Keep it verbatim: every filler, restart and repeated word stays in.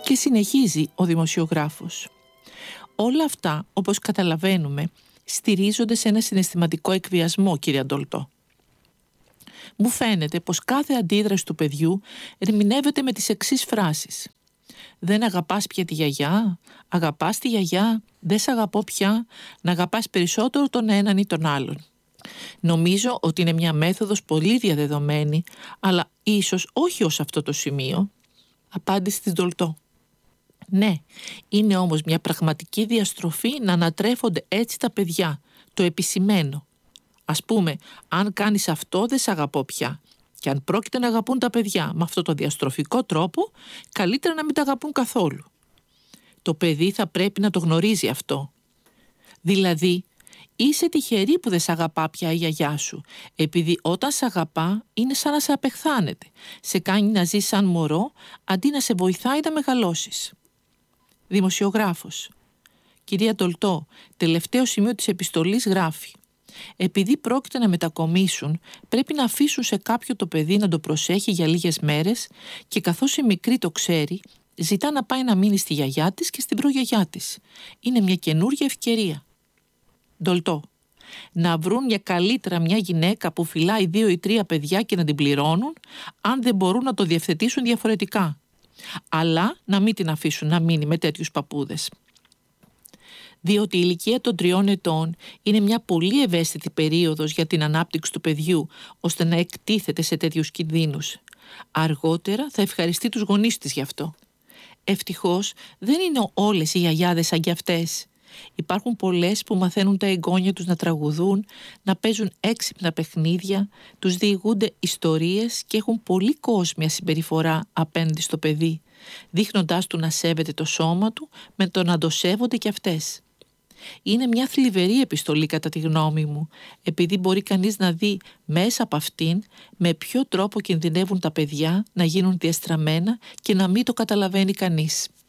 Και συνεχίζει ο δημοσιογράφος. Όλα αυτά, όπως καταλαβαίνουμε, στηρίζονται σε ένα συναισθηματικό εκβιασμό, κύριε Ντολτό. Μου φαίνεται πως κάθε αντίδραση του παιδιού ερμηνεύεται με τις εξής φράσεις. «Δεν αγαπάς πια τη γιαγιά», «Αγαπάς τη γιαγιά», «Δεν σ' αγαπώ πια», «Να αγαπάς περισσότερο τον έναν ή τον άλλον». Νομίζω ότι είναι μια μέθοδος πολύ διαδεδομένη, αλλά ίσως όχι ως αυτό το σημείο. Απάντηση της Ντολτό. Ναι, είναι όμως μια πραγματική διαστροφή να ανατρέφονται έτσι τα παιδιά, το επισημαίνω. Ας πούμε, αν κάνεις αυτό δεν σ' αγαπώ πια. Και αν πρόκειται να αγαπούν τα παιδιά με αυτό το διαστροφικό τρόπο, καλύτερα να μην τα αγαπούν καθόλου. Το παιδί θα πρέπει να το γνωρίζει αυτό. Δηλαδή, είσαι τυχερή που δεν σ' αγαπά πια η γιαγιά σου, επειδή όταν σ' αγαπά είναι σαν να σε απεχθάνεται. Σε κάνει να ζεις σαν μωρό, αντί να σε βοηθάει να μεγαλώσεις. Δημοσιογράφος. Κυρία Ντολτό, τελευταίο σημείο της επιστολής γράφει. Επειδή πρόκειται να μετακομίσουν, πρέπει να αφήσουν σε κάποιο το παιδί να το προσέχει για λίγες μέρες και καθώς η μικρή το ξέρει, ζητά να πάει να μείνει στη γιαγιά της και στην προγιαγιά της. Είναι μια καινούργια ευκαιρία. Ντολτό. Να βρουν για καλύτερα μια γυναίκα που φυλάει δύο ή τρία παιδιά και να την πληρώνουν, αν δεν μπορούν να το διευθετήσουν διαφορετικά. Αλλά να μην την αφήσουν να μείνει με τέτοιους παππούδες. Διότι η ηλικία των τριών ετών είναι μια πολύ ευαίσθητη περίοδος για την ανάπτυξη του παιδιού, ώστε να εκτίθεται σε τέτοιους κινδύνους. Αργότερα θα ευχαριστεί τους γονείς της γι' αυτό. Ευτυχώς δεν είναι όλες οι γιαγιάδες σαν κι αυτές. Υπάρχουν πολλές που μαθαίνουν τα εγγόνια τους να τραγουδούν, να παίζουν έξυπνα παιχνίδια, τους διηγούνται ιστορίες και έχουν πολύ κόσμια συμπεριφορά απέναντι στο παιδί, δείχνοντάς του να σέβεται το σώμα του με το να το σέβονται κι αυτές. Είναι μια θλιβερή επιστολή κατά τη γνώμη μου, επειδή μπορεί κανείς να δει μέσα από αυτήν με ποιο τρόπο κινδυνεύουν τα παιδιά να γίνουν διαστραμμένα και να μην το καταλαβαίνει κανείς.